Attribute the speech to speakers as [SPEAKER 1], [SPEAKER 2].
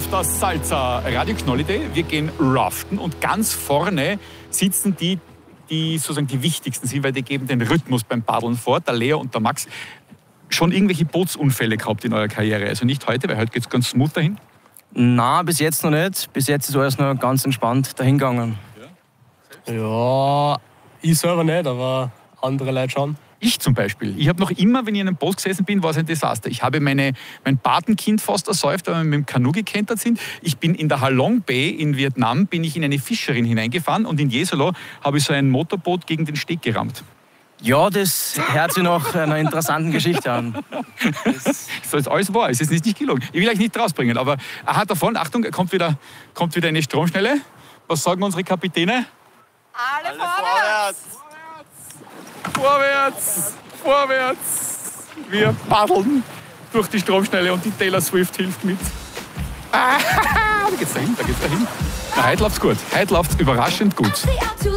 [SPEAKER 1] auf das Salzer Radio Knolliday. Wir gehen raften und ganz vorne sitzen die sozusagen die wichtigsten sind, weil die geben den Rhythmus beim Paddeln vor, der Leo und der Max. Schon irgendwelche Bootsunfälle gehabt in eurer Karriere? Also nicht heute, weil heute geht es ganz smooth dahin?
[SPEAKER 2] Nein, bis jetzt noch nicht. Bis jetzt ist alles noch ganz entspannt dahingegangen.
[SPEAKER 3] Ja, ich selber nicht, aber andere Leute schon.
[SPEAKER 1] Ich zum Beispiel. Ich habe noch immer, wenn ich in einem Boot gesessen bin, war es ein Desaster. Ich habe mein Patenkind fast ersäuft, weil wir mit dem Kanu gekentert sind. Ich bin in der Halong Bay in Vietnam, bin ich in eine Fischerin hineingefahren und in Jesolo habe ich so ein Motorboot gegen den Steg gerammt.
[SPEAKER 2] Ja, das hört sich nach einer interessanten Geschichte an.
[SPEAKER 1] Das ist alles wahr, es ist nicht gelogen. Ich will euch nicht rausbringen, aber aha, davon, Achtung, kommt wieder eine Stromschnelle. Was sagen unsere Kapitäne?
[SPEAKER 4] Alle vorwärts!
[SPEAKER 1] Vorwärts! Vorwärts! Wir paddeln durch die Stromschnelle und die Taylor Swift hilft mit. Da geht's dahin, da geht's dahin. Na, heute läuft's gut. Heute läuft's überraschend gut.